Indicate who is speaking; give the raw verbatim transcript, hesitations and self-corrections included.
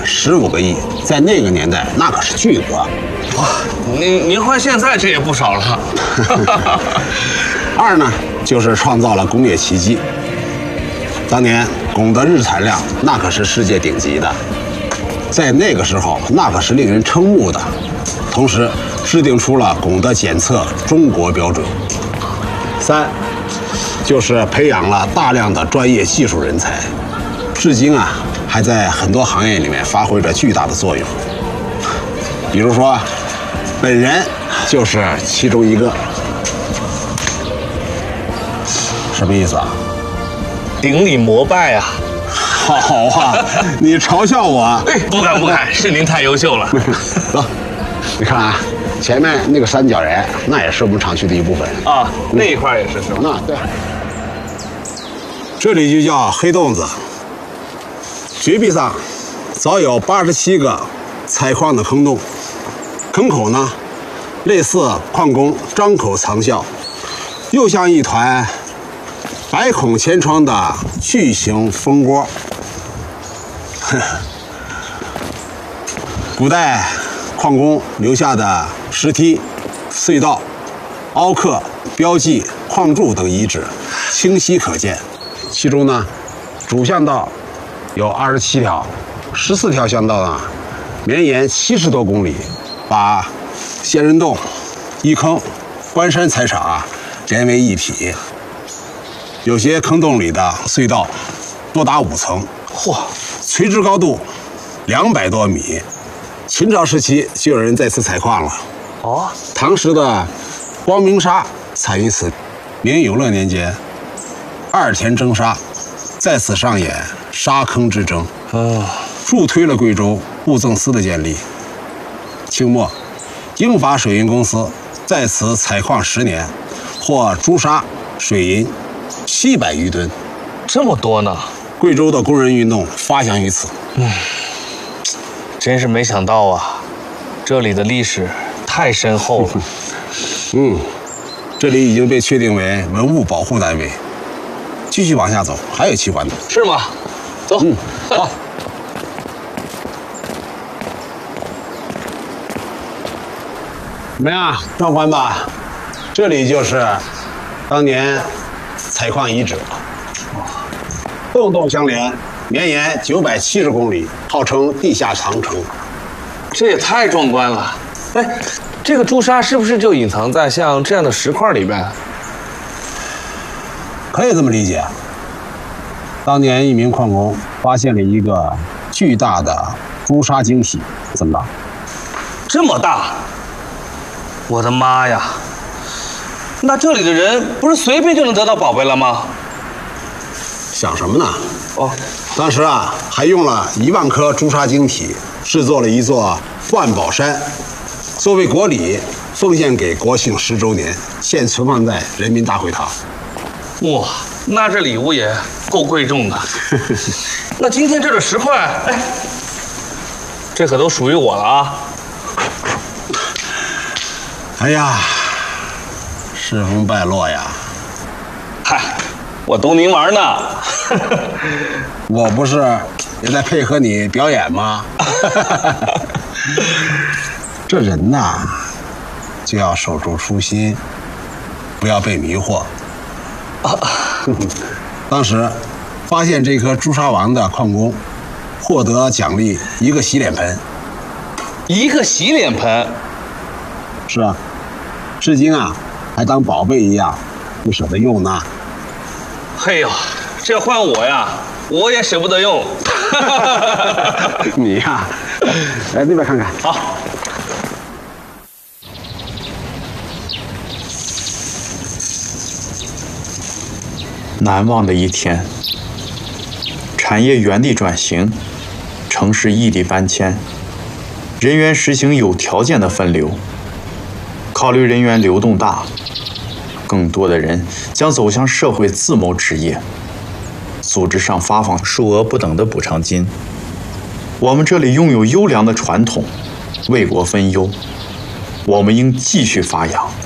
Speaker 1: 十五个亿，在那个年代那可是巨额。
Speaker 2: 哇，您您换现在这也不少了。
Speaker 1: 二呢，就是创造了工业奇迹。当年汞的日产量那可是世界顶级的，在那个时候那可是令人瞠目的。同时，制定出了汞的检测中国标准。三，就是培养了大量的专业技术人才，至今啊还在很多行业里面发挥着巨大的作用。比如说，本人就是其中一个。什么意思啊？
Speaker 2: 顶礼膜拜啊！
Speaker 1: 好啊，你嘲笑我？
Speaker 2: 哎，不敢不敢，是您太优秀了。
Speaker 1: 走，你看啊，前面那个三角岩，那也是我们厂区的一部分
Speaker 2: 啊，那一块也是是吧？
Speaker 1: 那对，这里就叫黑洞子。绝壁上早有八十七个采矿的坑洞，坑口呢，类似矿工张口藏笑，又像一团百孔千疮的巨型蜂窝。古代矿工留下的石梯、隧道、凹刻、标记、矿柱等遗址清晰可见。其中呢，主巷道有二十七条，十四条巷道呢绵延七十多公里，把仙人洞、一坑、关山采场啊连为一体。有些坑洞里的隧道多达五层，嚯，垂直高度两百多米。秦朝时期就有人在此采矿了。哦，唐时的光明沙产于此。明永乐年间，二田征沙，在此上演沙坑之争，哦，助推了贵州布政司的建立。清末，英法水银公司在此采矿十年，获朱砂、水银七百余吨，
Speaker 2: 这么多呢！
Speaker 1: 贵州的工人运动发祥于此。嗯，
Speaker 2: 真是没想到啊，这里的历史太深厚了。
Speaker 1: 嗯，这里已经被确定为文物保护单位。继续往下走，还有奇观的。
Speaker 2: 是吗？走。嗯，好。
Speaker 1: 怎么样，壮观吧？这里就是当年采矿遗址，洞洞相连，绵延九百七十公里，号称地下长城。
Speaker 2: 这也太壮观了！哎，这个朱砂是不是就隐藏在像这样的石块里边？
Speaker 1: 可以这么理解。当年一名矿工发现了一个巨大的朱砂晶体，怎么了？
Speaker 2: 这么大！我的妈呀！那这里的人不是随便就能得到宝贝了吗？
Speaker 1: 想什么呢？
Speaker 2: 哦，
Speaker 1: 当时啊，还用了一万颗朱砂晶体制作了一座万宝山，作为国礼奉献给国庆十周年，现存放在人民大会堂。
Speaker 2: 哇，那这礼物也够贵重的。那今天这个石块，哎，这可都属于我了啊！
Speaker 1: 哎呀，世风败落呀！
Speaker 2: 嗨，我逗您玩呢。
Speaker 1: 我不是也在配合你表演吗？这人呐，就要守住初心，不要被迷惑。啊、当时发现这颗朱砂王的矿工获得奖励一个洗脸盆。
Speaker 2: 一个洗脸盆？
Speaker 1: 是啊，至今啊还当宝贝一样，不舍得用呢。
Speaker 2: 嘿呦，这换我呀，我也舍不得用。
Speaker 1: 你呀，来那边看看。
Speaker 2: 好。
Speaker 3: 难忘的一天，产业原地转型，城市异地搬迁，人员实行有条件的分流。考虑人员流动大，更多的人将走向社会自谋职业，组织上发放数额不等的补偿金。我们这里拥有优良的传统，为国分忧，我们应继续发扬。